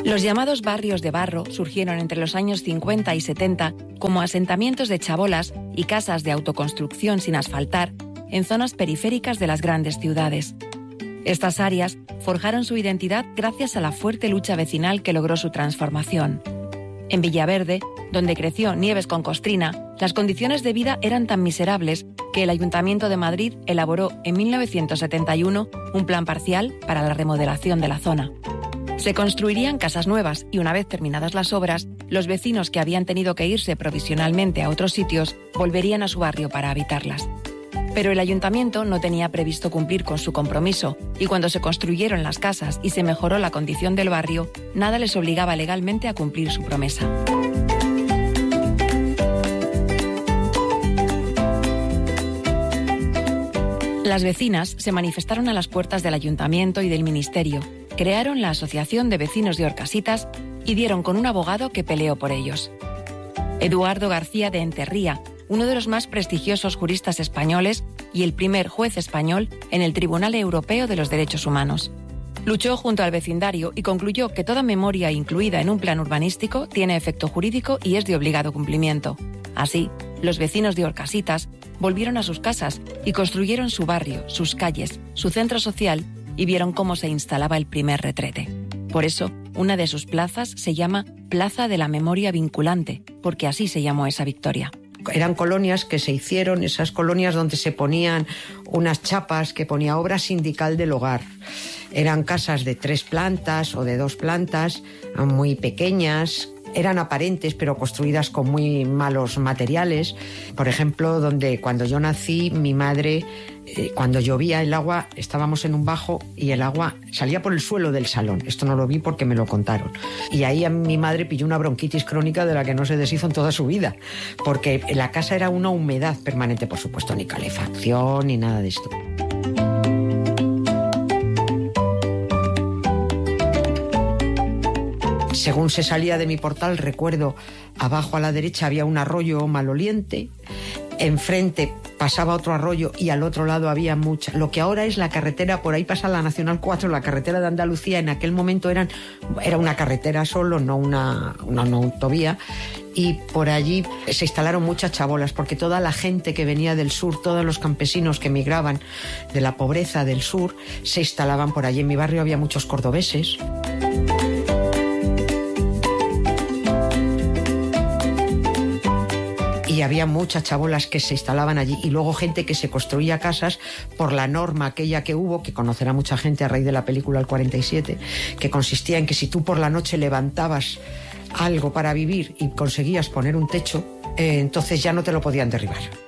Los llamados barrios de barro surgieron entre los años 50 y 70 como asentamientos de chabolas y casas de autoconstrucción sin asfaltar en zonas periféricas de las grandes ciudades. Estas áreas forjaron su identidad gracias a la fuerte lucha vecinal que logró su transformación. En Villaverde, donde creció Nieves con Costrina, las condiciones de vida eran tan miserables que el Ayuntamiento de Madrid elaboró en 1971 un plan parcial para la remodelación de la zona. Se construirían casas nuevas y, una vez terminadas las obras, los vecinos que habían tenido que irse provisionalmente a otros sitios volverían a su barrio para habitarlas. Pero el ayuntamiento no tenía previsto cumplir con su compromiso y cuando se construyeron las casas y se mejoró la condición del barrio, nada les obligaba legalmente a cumplir su promesa. Las vecinas se manifestaron a las puertas del ayuntamiento y del ministerio, crearon la Asociación de Vecinos de Orcasitas y dieron con un abogado que peleó por ellos. Eduardo García de Enterría, uno de los más prestigiosos juristas españoles y el primer juez español en el Tribunal Europeo de los Derechos Humanos. Luchó junto al vecindario y concluyó que toda memoria incluida en un plan urbanístico tiene efecto jurídico y es de obligado cumplimiento. Así, los vecinos de Orcasitas volvieron a sus casas y construyeron su barrio, sus calles, su centro social y vieron cómo se instalaba el primer retrete. Por eso, una de sus plazas se llama Plaza de la Memoria Vinculante, porque así se llamó esa victoria. Eran colonias que se hicieron, esas colonias donde se ponían unas chapas que ponía obra sindical del hogar. Eran casas de 3 plantas o de 2 plantas, muy pequeñas. Eran aparentes, pero construidas con muy malos materiales. Por ejemplo, donde cuando yo nací, mi madre, cuando llovía el agua, estábamos en un bajo y el agua salía por el suelo del salón. Esto no lo vi porque me lo contaron. Y ahí mi madre pilló una bronquitis crónica de la que no se deshizo en toda su vida, porque la casa era una humedad permanente, por supuesto, ni calefacción ni nada de esto. Según se salía de mi portal, recuerdo, abajo a la derecha había un arroyo maloliente, enfrente pasaba otro arroyo y al otro lado había mucha. Lo que ahora es la carretera, por ahí pasa la Nacional 4, la carretera de Andalucía, en aquel momento era una carretera solo, no una autovía. Y por allí se instalaron muchas chabolas, porque toda la gente que venía del sur, todos los campesinos que emigraban de la pobreza del sur, se instalaban por allí. En mi barrio había muchos cordobeses. Y había muchas chabolas que se instalaban allí y luego gente que se construía casas por la norma aquella que hubo, que conocerá mucha gente a raíz de la película El 47, que consistía en que si tú por la noche levantabas algo para vivir y conseguías poner un techo, entonces ya no te lo podían derribar.